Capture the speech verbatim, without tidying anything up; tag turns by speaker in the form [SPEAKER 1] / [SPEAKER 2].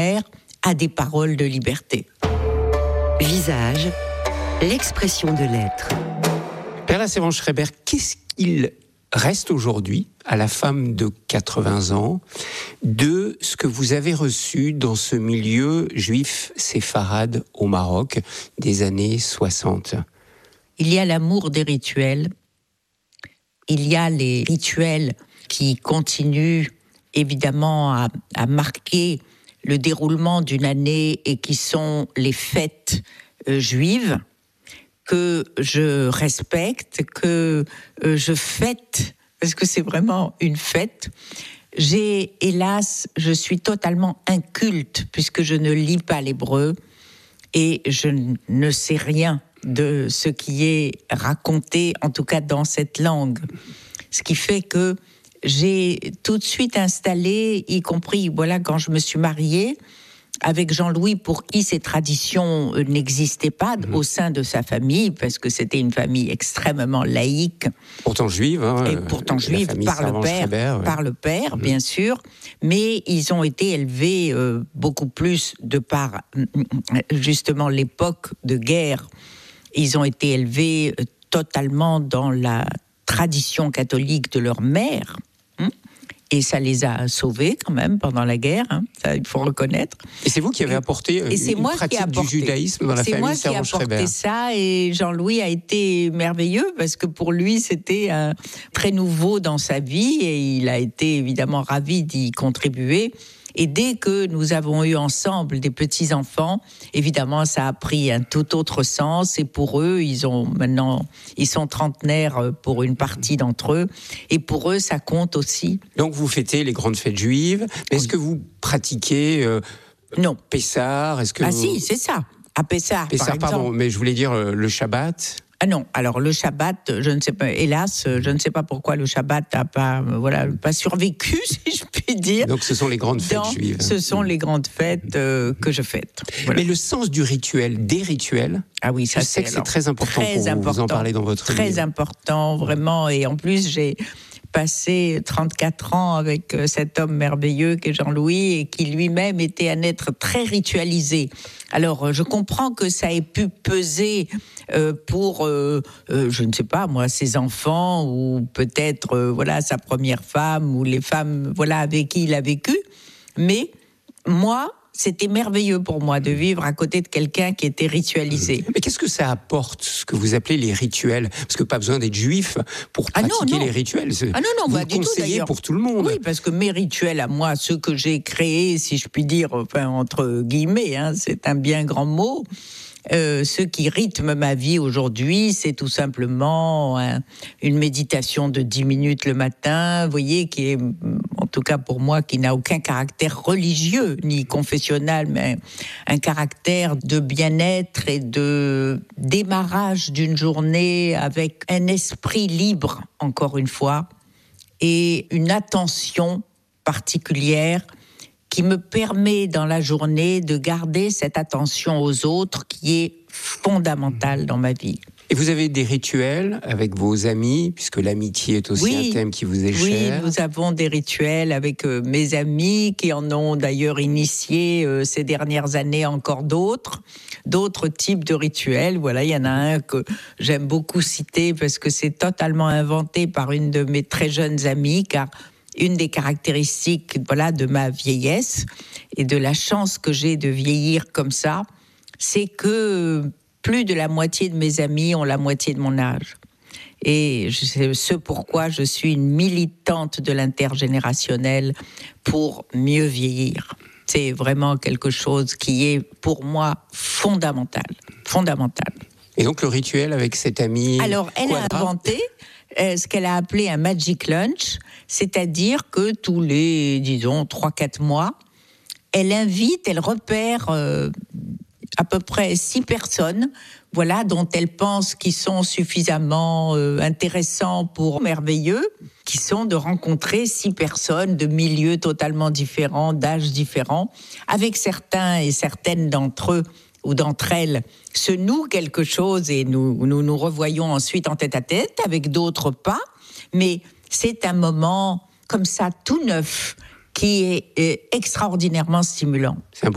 [SPEAKER 1] à des paroles de liberté.
[SPEAKER 2] Visage, l'expression de l'être.
[SPEAKER 3] Perla Servan-Schreiber, qu'est-ce qu'il reste aujourd'hui, à la femme de quatre-vingts ans, de ce que vous avez reçu dans ce milieu juif séfarade au Maroc des années soixante?
[SPEAKER 1] Il y a l'amour des rituels, il y a les rituels qui continuent évidemment à, à marquer le déroulement d'une année et qui sont les fêtes euh, juives, que je respecte, que euh, je fête, parce que c'est vraiment une fête. J'ai, hélas, je suis totalement inculte, puisque je ne lis pas l'hébreu, et je ne sais rien de ce qui est raconté, en tout cas dans cette langue. Ce qui fait que j'ai tout de suite installé, y compris, voilà, quand je me suis mariée, avec Jean-Louis, pour qui ces traditions n'existaient pas mmh. au sein de sa famille, parce que c'était une famille extrêmement laïque.
[SPEAKER 3] Pourtant juive. Hein,
[SPEAKER 1] et pourtant juive, par le père, ouais. par le père, mmh. bien sûr. Mais ils ont été élevés euh, beaucoup plus de par, justement, l'époque de guerre. Ils ont été élevés euh, totalement dans la tradition catholique de leur mère. Hein. Et ça les a sauvés quand même pendant la guerre, hein, ça, il faut reconnaître.
[SPEAKER 3] Et c'est vous qui avez apporté et, une, et une pratique apporté, du judaïsme dans la famille Servan-Schreiber.
[SPEAKER 1] C'est moi qui ai apporté ça, et Jean-Louis a été merveilleux parce que pour lui c'était un, très nouveau dans sa vie et il a été évidemment ravi d'y contribuer. Et dès que nous avons eu ensemble des petits-enfants, évidemment, ça a pris un tout autre sens. Et pour eux, ils ont maintenant, ils sont trentenaires pour une partie d'entre eux. Et pour eux, ça compte aussi.
[SPEAKER 3] Donc, vous fêtez les grandes fêtes juives. Mais est-ce oui. que vous pratiquez euh,
[SPEAKER 1] non.
[SPEAKER 3] Pessah? Est-ce que
[SPEAKER 1] Ah
[SPEAKER 3] vous...
[SPEAKER 1] si, c'est ça. À Pessah,
[SPEAKER 3] Pessah,
[SPEAKER 1] par exemple.
[SPEAKER 3] pardon, mais je voulais dire euh, le Shabbat.
[SPEAKER 1] Ah non, alors le Shabbat, je ne sais pas, hélas, je ne sais pas pourquoi le Shabbat n'a pas, voilà, pas survécu, si je puis dire.
[SPEAKER 3] Donc ce sont les grandes fêtes
[SPEAKER 1] Dans,
[SPEAKER 3] juives.
[SPEAKER 1] Ce sont les grandes fêtes euh, que je fête. Voilà.
[SPEAKER 3] Mais le sens du rituel, des rituels,
[SPEAKER 1] ah oui, ça
[SPEAKER 3] je sais
[SPEAKER 1] c'est
[SPEAKER 3] que c'est très important
[SPEAKER 1] très
[SPEAKER 3] pour vous,
[SPEAKER 1] important,
[SPEAKER 3] vous en parlez dans votre
[SPEAKER 1] très
[SPEAKER 3] livre.
[SPEAKER 1] Très important, vraiment, et en plus j'ai passé trente-quatre ans avec cet homme merveilleux qu'est Jean-Louis et qui lui-même était un être très ritualisé. Alors, je comprends que ça ait pu peser euh, pour, euh, euh, je ne sais pas, moi, ses enfants ou peut-être, euh, voilà, sa première femme ou les femmes, voilà, avec qui il a vécu. Mais moi, c'était merveilleux pour moi de vivre à côté de quelqu'un qui était ritualisé.
[SPEAKER 3] Mais qu'est-ce que ça apporte, ce que vous appelez les rituels? Parce que pas besoin d'être juif pour pratiquer ah non, non. les rituels.
[SPEAKER 1] Ah non, non,
[SPEAKER 3] vous
[SPEAKER 1] bah,
[SPEAKER 3] le
[SPEAKER 1] du
[SPEAKER 3] conseillez
[SPEAKER 1] tout,
[SPEAKER 3] pour tout le monde.
[SPEAKER 1] Oui, parce que mes rituels à moi, ceux que j'ai créés, si je puis dire, enfin, entre guillemets, hein, c'est un bien grand mot. Euh, ce qui rythme ma vie aujourd'hui, c'est tout simplement hein, une méditation de dix minutes le matin, vous voyez, qui est, en tout cas pour moi, qui n'a aucun caractère religieux ni confessionnel, mais un caractère de bien-être et de démarrage d'une journée avec un esprit libre, encore une fois, et une attention particulière qui me permet dans la journée de garder cette attention aux autres qui est fondamentale dans ma vie.
[SPEAKER 3] Et vous avez des rituels avec vos amis, puisque l'amitié est aussi oui, un thème qui vous est
[SPEAKER 1] oui,
[SPEAKER 3] cher.
[SPEAKER 1] Oui, nous avons des rituels avec euh, mes amis qui en ont d'ailleurs initié euh, ces dernières années encore d'autres, d'autres types de rituels. Voilà, il y en a un que j'aime beaucoup citer parce que c'est totalement inventé par une de mes très jeunes amies, car une des caractéristiques voilà, de ma vieillesse et de la chance que j'ai de vieillir comme ça, c'est que plus de la moitié de mes amis ont la moitié de mon âge. Et c'est ce pourquoi je suis une militante de l'intergénérationnel pour mieux vieillir. C'est vraiment quelque chose qui est pour moi fondamental. Fondamental.
[SPEAKER 3] Et donc le rituel avec cette amie...
[SPEAKER 1] Alors, elle
[SPEAKER 3] Quadra.
[SPEAKER 1] a inventé euh, ce qu'elle a appelé un magic lunch, c'est-à-dire que tous les, disons, trois quatre mois, elle invite, elle repère euh, à peu près six personnes, voilà, dont elle pense qu'ils sont suffisamment euh, intéressants pour merveilleux, qui sont de rencontrer six personnes de milieux totalement différents, d'âges différents, avec certains et certaines d'entre eux ou d'entre elles se nouent quelque chose et nous, nous nous revoyons ensuite en tête à tête, avec d'autres pas, mais c'est un moment comme ça tout neuf qui est, est extraordinairement stimulant.
[SPEAKER 3] C'est un